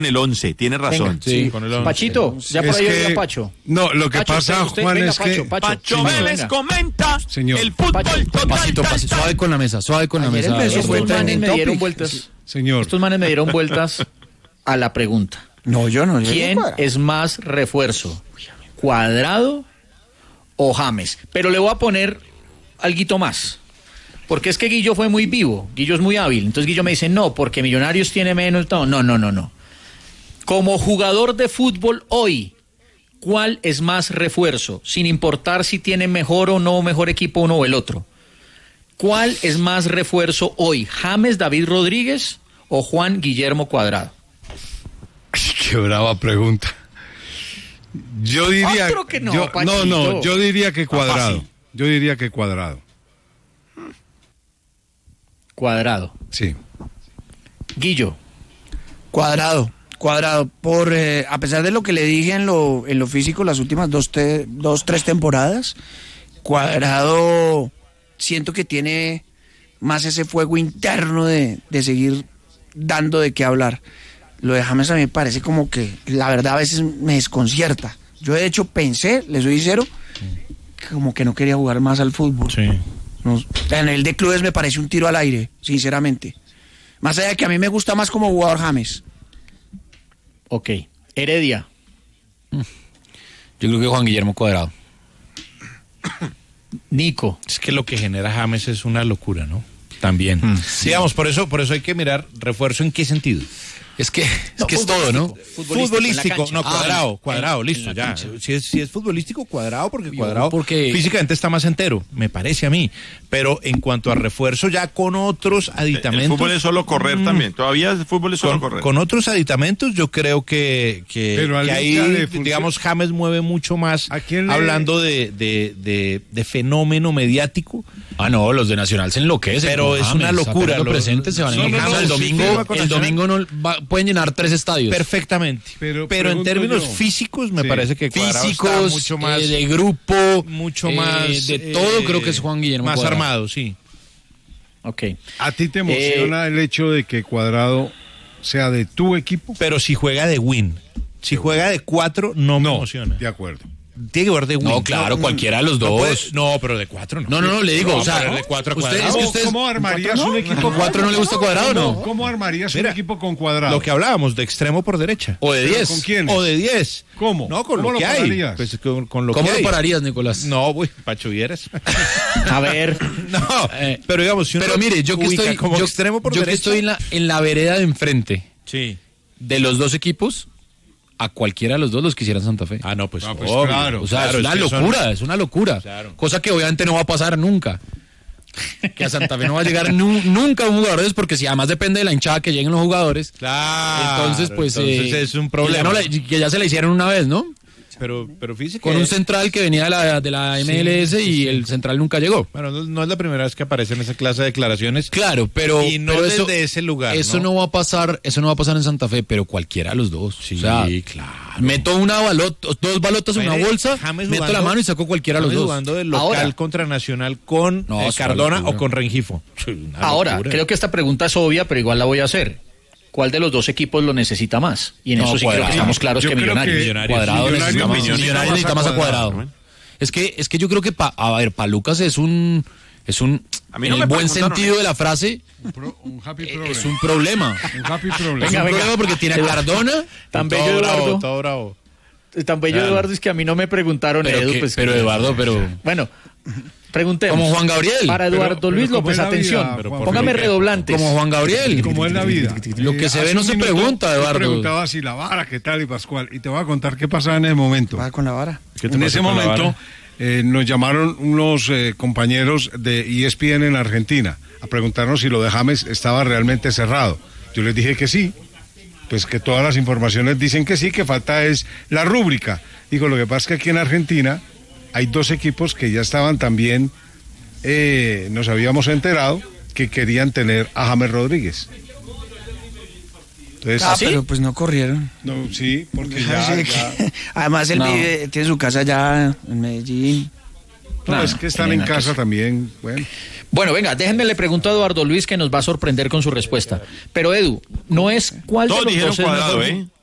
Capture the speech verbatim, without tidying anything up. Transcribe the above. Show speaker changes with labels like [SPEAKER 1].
[SPEAKER 1] el once, tiene razón.
[SPEAKER 2] Venga, sí,
[SPEAKER 3] con el once.
[SPEAKER 2] Pachito, ya por
[SPEAKER 4] Es
[SPEAKER 2] ahí
[SPEAKER 4] que-
[SPEAKER 2] oiga Pacho.
[SPEAKER 4] No, lo que
[SPEAKER 2] Pacho,
[SPEAKER 4] pasa,
[SPEAKER 2] usted,
[SPEAKER 4] Juan,
[SPEAKER 2] venga,
[SPEAKER 4] es
[SPEAKER 2] Pacho,
[SPEAKER 4] que...
[SPEAKER 2] Pacho.
[SPEAKER 1] Pacho
[SPEAKER 2] Señor,
[SPEAKER 1] Vélez
[SPEAKER 2] venga.
[SPEAKER 1] comenta
[SPEAKER 4] Señor.
[SPEAKER 1] el fútbol
[SPEAKER 2] Pacho,
[SPEAKER 1] total.
[SPEAKER 3] Pasito,
[SPEAKER 1] tal,
[SPEAKER 3] pasito,
[SPEAKER 1] tal.
[SPEAKER 3] suave con la mesa, suave con la
[SPEAKER 5] Ayer
[SPEAKER 3] mesa.
[SPEAKER 5] empezó
[SPEAKER 2] Estos
[SPEAKER 5] fue
[SPEAKER 2] manes
[SPEAKER 5] trending
[SPEAKER 2] me dieron
[SPEAKER 5] topic.
[SPEAKER 2] vueltas.
[SPEAKER 4] Señor.
[SPEAKER 2] Estos manes me dieron vueltas a la pregunta.
[SPEAKER 5] No, yo no. yo
[SPEAKER 2] ¿Quién
[SPEAKER 5] no cuadro.
[SPEAKER 2] es más refuerzo? ¿Cuadrado o James? Pero le voy a poner alguito más. Porque es que Guillo fue muy vivo. Guillo es muy hábil. Entonces Guillo me dice, no, porque Millonarios tiene menos. No, no, no, no. no. Como jugador de fútbol hoy, ¿cuál es más refuerzo? Sin importar si tiene mejor o no mejor equipo uno o el otro. ¿Cuál es más refuerzo hoy? ¿James David Rodríguez o Juan Guillermo Cuadrado?
[SPEAKER 4] Qué brava pregunta. Yo diría...
[SPEAKER 2] Otro que no,
[SPEAKER 4] yo- no,
[SPEAKER 2] Pachito.
[SPEAKER 4] no, yo diría que Cuadrado.
[SPEAKER 1] fácil.
[SPEAKER 4] Yo diría que Cuadrado.
[SPEAKER 2] Cuadrado.
[SPEAKER 4] Sí.
[SPEAKER 2] Guillo.
[SPEAKER 5] Cuadrado, cuadrado. Por, eh, a pesar de lo que le dije en lo, en lo físico las últimas dos, te- dos, tres temporadas, Cuadrado siento que tiene más ese fuego interno de, de seguir dando de qué hablar. Lo de James a mí me parece como que la verdad a veces me desconcierta. Yo de hecho pensé, les soy sincero, como que no quería jugar más al fútbol.
[SPEAKER 3] Sí.
[SPEAKER 5] No, en el de clubes me parece un tiro al aire, sinceramente. Más allá de que a mí me gusta más como jugador James.
[SPEAKER 2] Ok. Heredia.
[SPEAKER 3] Yo creo que Juan Guillermo Cuadrado.
[SPEAKER 2] Nico.
[SPEAKER 3] Es que lo que genera James es una locura, ¿no? También.
[SPEAKER 2] Mm.
[SPEAKER 3] Digamos, por eso, por eso hay que mirar refuerzo en qué sentido. Es que es,
[SPEAKER 2] No,
[SPEAKER 3] que es todo, ¿no?
[SPEAKER 2] futbolístico, en la
[SPEAKER 3] Futbolístico,
[SPEAKER 2] cancha.
[SPEAKER 3] no,
[SPEAKER 2] Ah,
[SPEAKER 3] cuadrado,
[SPEAKER 2] en-
[SPEAKER 3] cuadrado,
[SPEAKER 2] en
[SPEAKER 3] listo,
[SPEAKER 2] la
[SPEAKER 3] ya.
[SPEAKER 2] cancha.
[SPEAKER 3] Si es, si es futbolístico, cuadrado, porque cuadrado
[SPEAKER 2] porque-
[SPEAKER 3] físicamente está más entero, me parece a mí. Pero en cuanto a refuerzo, ya con otros
[SPEAKER 1] El
[SPEAKER 3] aditamentos.
[SPEAKER 1] fútbol es solo correr
[SPEAKER 3] Mm.
[SPEAKER 1] también. Todavía el fútbol es solo
[SPEAKER 3] Con,
[SPEAKER 1] correr.
[SPEAKER 3] con otros aditamentos, yo creo que, que,
[SPEAKER 4] Pero
[SPEAKER 3] que
[SPEAKER 4] alguien
[SPEAKER 3] ahí,
[SPEAKER 4] ya le funciona-
[SPEAKER 3] digamos, James mueve mucho más.
[SPEAKER 4] ¿A quién le-
[SPEAKER 3] Hablando de, de, de, de fenómeno mediático.
[SPEAKER 6] Ah, no, los de Nacional se enloquecen.
[SPEAKER 3] Pero
[SPEAKER 6] con
[SPEAKER 3] es
[SPEAKER 6] James,
[SPEAKER 3] una locura,
[SPEAKER 6] apenas lo
[SPEAKER 3] los-
[SPEAKER 6] presentes se van a
[SPEAKER 3] no, no,
[SPEAKER 6] enloquecer.
[SPEAKER 3] no,
[SPEAKER 6] el
[SPEAKER 3] sí,
[SPEAKER 6] domingo,
[SPEAKER 3] firma con
[SPEAKER 6] el
[SPEAKER 3] Nacional.
[SPEAKER 6] domingo no va- pueden llenar tres estadios.
[SPEAKER 3] Perfectamente.
[SPEAKER 4] Pero
[SPEAKER 3] Pero, en
[SPEAKER 4] pregunto
[SPEAKER 3] términos
[SPEAKER 4] yo.
[SPEAKER 3] físicos, me
[SPEAKER 4] Sí.
[SPEAKER 3] parece que Cuadrado está
[SPEAKER 6] Físicos,
[SPEAKER 3] mucho más.
[SPEAKER 6] eh, de grupo,
[SPEAKER 3] mucho
[SPEAKER 6] eh,
[SPEAKER 3] más.
[SPEAKER 6] de
[SPEAKER 3] eh,
[SPEAKER 6] todo, creo que es Juan Guillermo
[SPEAKER 3] Más
[SPEAKER 6] Cuadrado.
[SPEAKER 3] armado, sí.
[SPEAKER 2] Ok.
[SPEAKER 4] ¿A ti te emociona el hecho de que Cuadrado sea de tu equipo?
[SPEAKER 3] Pero si juega de win. Si juega de cuatro, no me emociona.
[SPEAKER 4] De acuerdo.
[SPEAKER 3] Tiene que jugar de win.
[SPEAKER 6] No, claro, cualquiera de los
[SPEAKER 3] no
[SPEAKER 6] dos.
[SPEAKER 3] puede- No, pero de cuatro no.
[SPEAKER 6] No, no, no, le digo, o sea,
[SPEAKER 3] pero de cuatro a
[SPEAKER 6] usted-
[SPEAKER 3] Cuadrado.
[SPEAKER 6] es que
[SPEAKER 4] ¿Cómo,
[SPEAKER 6] ustedes-
[SPEAKER 4] cómo armarías un equipo?
[SPEAKER 6] ¿Con cuatro no le gusta Cuadrado o no?
[SPEAKER 4] ¿Cómo, cómo armarías
[SPEAKER 3] Mira,
[SPEAKER 4] un equipo con Cuadrado?
[SPEAKER 3] Lo que hablábamos, de extremo por derecha.
[SPEAKER 6] O de
[SPEAKER 4] ¿Pero
[SPEAKER 6] diez.
[SPEAKER 4] con quién?
[SPEAKER 3] O de diez.
[SPEAKER 4] ¿Cómo?
[SPEAKER 3] No, con
[SPEAKER 4] ¿Cómo
[SPEAKER 3] lo
[SPEAKER 4] lo
[SPEAKER 3] que hay.
[SPEAKER 4] pararías?
[SPEAKER 3] Pues con, con lo
[SPEAKER 6] ¿Cómo
[SPEAKER 3] que
[SPEAKER 6] lo
[SPEAKER 3] hay.
[SPEAKER 6] pararías, Nicolás?
[SPEAKER 3] No, güey, Pacho Vieras.
[SPEAKER 2] A ver.
[SPEAKER 3] No,
[SPEAKER 6] Eh,
[SPEAKER 3] pero digamos, si uno
[SPEAKER 6] Pero mire, yo que
[SPEAKER 3] ubica
[SPEAKER 6] estoy,
[SPEAKER 3] como
[SPEAKER 6] yo,
[SPEAKER 3] extremo por
[SPEAKER 6] yo que
[SPEAKER 3] derecha.
[SPEAKER 6] estoy en la, en la vereda de enfrente
[SPEAKER 3] Sí.
[SPEAKER 6] de los dos equipos, a cualquiera de los dos los quisiera en Santa Fe.
[SPEAKER 3] Ah, no, pues,
[SPEAKER 4] Ah, pues
[SPEAKER 3] obvio.
[SPEAKER 4] claro.
[SPEAKER 6] O sea,
[SPEAKER 3] Claro,
[SPEAKER 6] es una
[SPEAKER 3] que son-
[SPEAKER 6] locura, es una locura.
[SPEAKER 3] Claro.
[SPEAKER 6] Cosa que obviamente no va a pasar nunca. Que a Santa Fe no va a llegar nu- nunca un jugador, es porque si además depende de la hinchada que lleguen los jugadores.
[SPEAKER 3] Claro.
[SPEAKER 6] Entonces, pues.
[SPEAKER 3] entonces
[SPEAKER 6] eh,
[SPEAKER 3] es un
[SPEAKER 6] que ya,
[SPEAKER 3] problema.
[SPEAKER 6] no la- que ya se la hicieron una vez, ¿no?
[SPEAKER 3] Pero, pero fíjese
[SPEAKER 6] Con
[SPEAKER 3] que-
[SPEAKER 6] un central que venía de la, de la M L S y el central nunca llegó.
[SPEAKER 3] Bueno, no, no es la primera vez que aparecen esa clase de declaraciones.
[SPEAKER 6] Claro, pero.
[SPEAKER 3] Y no
[SPEAKER 6] pero
[SPEAKER 3] desde
[SPEAKER 6] eso,
[SPEAKER 3] ese lugar,
[SPEAKER 6] Eso
[SPEAKER 3] ¿no?
[SPEAKER 6] ¿no? va a pasar, eso no va a pasar en Santa Fe, pero cualquiera de los dos.
[SPEAKER 3] Sí,
[SPEAKER 6] o sea,
[SPEAKER 3] claro.
[SPEAKER 6] meto una balota, dos balotas en una
[SPEAKER 3] Mire,
[SPEAKER 6] bolsa,
[SPEAKER 3] James
[SPEAKER 6] meto
[SPEAKER 3] jugando-
[SPEAKER 6] la mano y saco cualquiera de los
[SPEAKER 3] James
[SPEAKER 6] dos.
[SPEAKER 3] jugando de local
[SPEAKER 2] Ahora.
[SPEAKER 3] contra Nacional con
[SPEAKER 6] No,
[SPEAKER 3] eh,
[SPEAKER 6] es una
[SPEAKER 3] Cardona
[SPEAKER 6] locura.
[SPEAKER 3] o con Rengifo. Una
[SPEAKER 2] Ahora,
[SPEAKER 3] locura.
[SPEAKER 2] creo que esta pregunta es obvia, pero igual la voy a hacer. ¿Cuál de los dos equipos lo necesita más? Y en
[SPEAKER 6] No,
[SPEAKER 2] eso sí creo
[SPEAKER 6] Cuadrado.
[SPEAKER 2] que estamos claros
[SPEAKER 4] Yo
[SPEAKER 2] que
[SPEAKER 4] creo
[SPEAKER 2] Millonarios.
[SPEAKER 4] que-
[SPEAKER 3] Millonarios.
[SPEAKER 6] Cuadrado
[SPEAKER 4] Millonarios
[SPEAKER 6] necesita más,
[SPEAKER 4] necesita
[SPEAKER 6] Millonarios
[SPEAKER 4] más
[SPEAKER 6] necesita
[SPEAKER 4] a
[SPEAKER 6] más a
[SPEAKER 4] Cuadrado.
[SPEAKER 6] Cuadrado. Es que, es que yo creo que, pa, a ver, para Lucas es un, es un,
[SPEAKER 1] A mí
[SPEAKER 6] en
[SPEAKER 1] no
[SPEAKER 6] el
[SPEAKER 1] me
[SPEAKER 6] buen
[SPEAKER 1] preguntaron,
[SPEAKER 6] sentido
[SPEAKER 1] ¿eh?
[SPEAKER 6] de la frase,
[SPEAKER 4] Un, pro- un happy
[SPEAKER 6] eh,
[SPEAKER 4] problem.
[SPEAKER 6] es un problema.
[SPEAKER 4] Un happy problem.
[SPEAKER 6] Es
[SPEAKER 2] Venga,
[SPEAKER 6] un
[SPEAKER 2] venga.
[SPEAKER 6] problema porque tiene a Cardona,
[SPEAKER 2] Tan
[SPEAKER 3] Todo
[SPEAKER 2] bello
[SPEAKER 3] bravo,
[SPEAKER 2] Eduardo.
[SPEAKER 3] todo bravo.
[SPEAKER 2] Tan bello
[SPEAKER 3] Claro.
[SPEAKER 2] Eduardo es que a mí no me preguntaron,
[SPEAKER 6] pero,
[SPEAKER 2] Edu,
[SPEAKER 6] que-
[SPEAKER 2] pues,
[SPEAKER 6] pero Eduardo, pero
[SPEAKER 2] Bueno, preguntemos.
[SPEAKER 6] como Juan Gabriel,
[SPEAKER 2] Para
[SPEAKER 4] Pero-
[SPEAKER 2] Eduardo
[SPEAKER 4] pero
[SPEAKER 2] Luis
[SPEAKER 4] ¿cómo
[SPEAKER 2] López,
[SPEAKER 4] es la vida,
[SPEAKER 2] atención.
[SPEAKER 4] Pero
[SPEAKER 3] por
[SPEAKER 2] Póngame
[SPEAKER 3] lo que-
[SPEAKER 2] redoblantes.
[SPEAKER 6] como Juan Gabriel.
[SPEAKER 4] Como es la vida.
[SPEAKER 6] Lo que
[SPEAKER 4] Eh,
[SPEAKER 6] se
[SPEAKER 4] hace
[SPEAKER 6] ve no
[SPEAKER 4] un
[SPEAKER 6] se
[SPEAKER 4] minuto
[SPEAKER 6] pregunta,
[SPEAKER 4] yo
[SPEAKER 6] Eduardo.
[SPEAKER 4] preguntaba si la vara, qué tal y Pascual. Y te voy a contar qué pasaba en ese momento.
[SPEAKER 5] Va con la vara.
[SPEAKER 3] ¿Qué te
[SPEAKER 4] En
[SPEAKER 3] pasó
[SPEAKER 4] ese
[SPEAKER 3] con la
[SPEAKER 4] momento
[SPEAKER 3] vara?
[SPEAKER 4] eh, nos llamaron unos eh, compañeros de E S P N en Argentina a preguntarnos si lo de James estaba realmente cerrado. Yo les dije que sí, pues que todas las informaciones dicen que sí, que falta es la rúbrica. Digo, lo que pasa es que aquí en Argentina hay dos equipos que ya estaban también, eh, nos habíamos enterado, que querían tener a James Rodríguez. Entonces,
[SPEAKER 5] Ah, pero pues no corrieron.
[SPEAKER 4] no, sí, porque ya,
[SPEAKER 5] Sí,
[SPEAKER 4] ya-
[SPEAKER 5] que- Además, él
[SPEAKER 2] No.
[SPEAKER 5] vive, tiene su casa allá en Medellín.
[SPEAKER 4] No,
[SPEAKER 2] Nada,
[SPEAKER 4] es que están
[SPEAKER 2] tiene
[SPEAKER 4] en
[SPEAKER 2] nada que
[SPEAKER 4] casa
[SPEAKER 2] hacer.
[SPEAKER 4] también, bueno.
[SPEAKER 2] Bueno, venga, déjenme le pregunto a Eduardo Luis que nos va a sorprender con su respuesta. Pero Edu, no es cuál
[SPEAKER 1] Todos
[SPEAKER 2] de los
[SPEAKER 1] dijeron
[SPEAKER 2] dos es
[SPEAKER 1] Cuadrado,
[SPEAKER 2] mejor.
[SPEAKER 1] ¿eh?